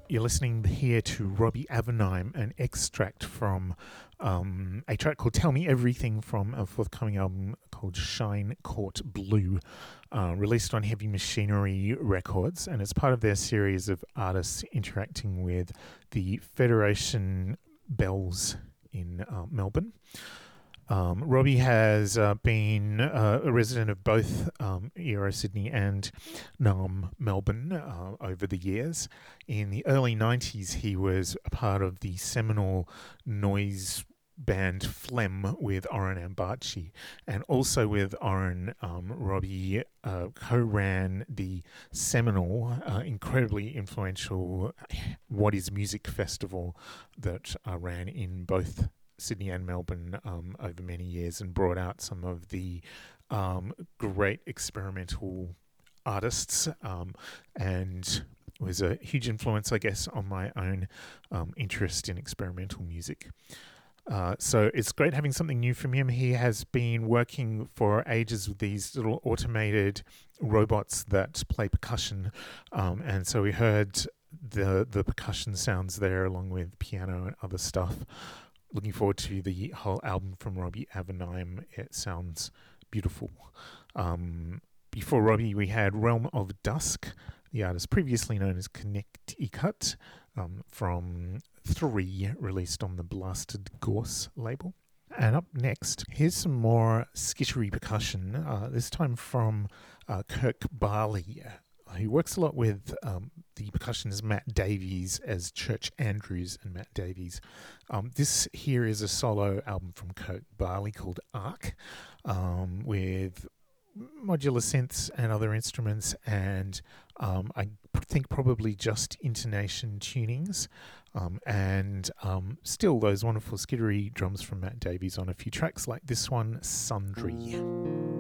You're listening here to Robbie Avenheim, an extract from a track called Tell Me Everything from a forthcoming album called Shine Court Blue, released on Heavy Machinery Records, and it's part of their series of artists interacting with the Federation Bells in Melbourne. Robbie has been a resident of both Euro Sydney and Naarm Melbourne over the years. In the early 90s, he was a part of the seminal noise band Phlegm with Oren Ambachi, and also with Oren, Robbie co-ran the seminal, incredibly influential What Is Music festival that ran in both Sydney and Melbourne over many years, and brought out some of the great experimental artists, and was a huge influence, I guess, on my own interest in experimental music. So it's great having something new from him. He has been working for ages with these little automated robots that play percussion, and so we heard the percussion sounds there along with piano and other stuff. Looking forward to the whole album from Robbie Avenheim. It sounds beautiful. Before Robbie, we had Realm of Dusk, the artist previously known as Connecticut, from 3, released on the Blasted Gorse label. And up next, here's some more skittery percussion, this time from Kirk Barley, who works a lot with the percussionist Matt Davies as Church Andrews and Matt Davies. This here is a solo album from Kirk Barley called Arc, with modular synths and other instruments, and I think probably just intonation tunings, and still those wonderful skittery drums from Matt Davies on a few tracks like this one, Sundry.